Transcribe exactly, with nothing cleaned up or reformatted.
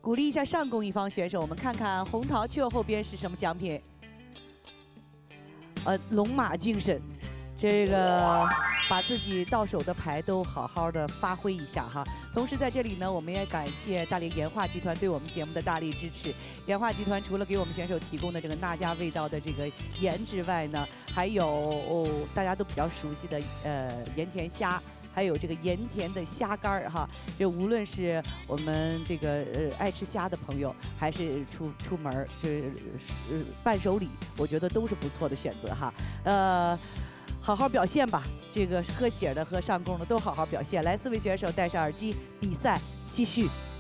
鼓励一下上攻一方选手，我们看看红桃雀后边是什么奖品。呃，龙马精神，这个把自己到手的牌都好好的发挥一下哈。同时在这里呢，我们也感谢大连岩化集团对我们节目的大力支持。岩化集团除了给我们选手提供的这个那家味道的这个盐之外呢，还有、哦、大家都比较熟悉的呃盐田虾。还有这个盐田的虾干儿哈，这无论是我们这个呃爱吃虾的朋友，还是出出门儿就是呃伴手礼，我觉得都是不错的选择哈。呃，好好表现吧，这个喝血的和上弓的都好好表现。来，四位选手戴上耳机，比赛继续。